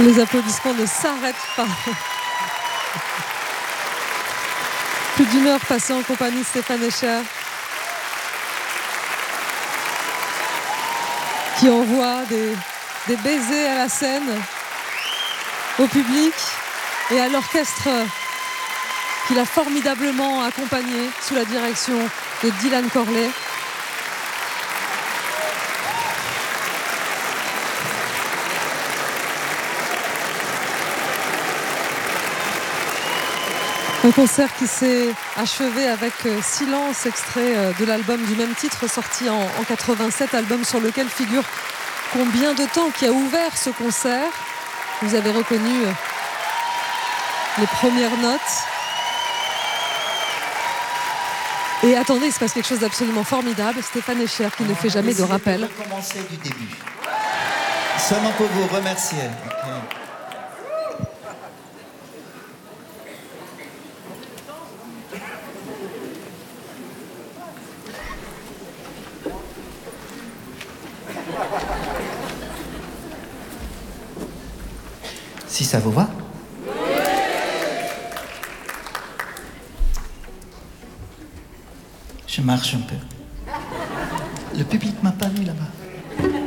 Les applaudissements ne s'arrêtent pas. Plus d'une heure passée en compagnie de Stéphane Escher, qui envoie des baisers à la scène, au public et à l'orchestre qu'il a formidablement accompagné sous la direction de Dylan Corley. Un concert qui s'est achevé avec Silence, extrait de l'album du même titre sorti en 87, album sur lequel figure Combien de temps qui a ouvert ce concert. Vous avez reconnu les premières notes. Et attendez, il se passe quelque chose d'absolument formidable. Stéphane Escher qui ne fait jamais de rappel. On va recommencer du début. Seulement pour vous remercier. Okay. Si ça vous va? Je marche un peu. Le public m'a pas vu là-bas.